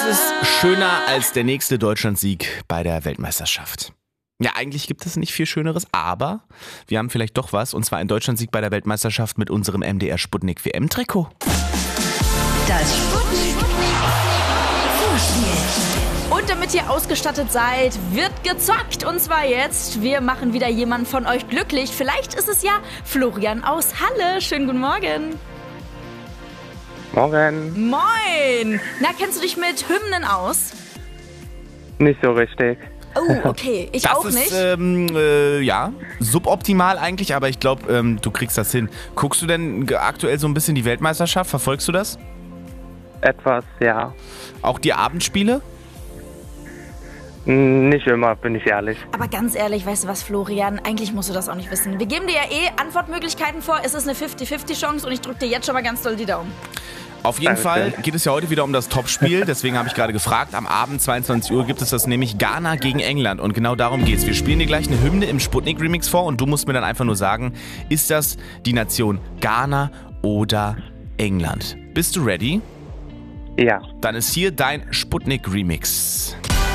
Das ist schöner als der nächste Deutschlandsieg bei der Weltmeisterschaft. Ja, eigentlich gibt es nicht viel Schöneres, aber wir haben vielleicht doch was, und zwar ein Deutschlandsieg bei der Weltmeisterschaft mit unserem MDR Sputnik WM-Trikot. Das Sputnik Vorspiel. Und damit ihr ausgestattet seid, wird gezockt. Und zwar jetzt. Wir machen wieder jemanden von euch glücklich. Vielleicht ist es ja Florian aus Halle. Schönen guten Morgen. Morgen. Moin. Na, kennst du dich mit Hymnen aus? Nicht so richtig. Oh, okay. Ich Das auch ist, nicht. ja, suboptimal eigentlich, aber ich glaube, du kriegst das hin. Guckst du denn aktuell so ein bisschen die Weltmeisterschaft? Verfolgst du das? Etwas, ja. Auch die Abendspiele? Nicht immer, bin ich ehrlich. Aber ganz ehrlich, weißt du was, Florian? Eigentlich musst du das auch nicht wissen. Wir geben dir ja Antwortmöglichkeiten vor. Es ist eine 50-50-Chance und ich drücke dir jetzt schon mal ganz doll die Daumen. Auf jeden Dankeschön. Fall geht es ja heute wieder um das Topspiel, deswegen habe ich gerade gefragt. Am Abend, 22 Uhr, gibt es das nämlich Ghana gegen England und genau darum geht's. Wir spielen dir gleich eine Hymne im Sputnik-Remix vor und du musst mir dann einfach nur sagen, ist das die Nation Ghana oder England? Bist du ready? Ja. Dann ist hier dein Sputnik-Remix.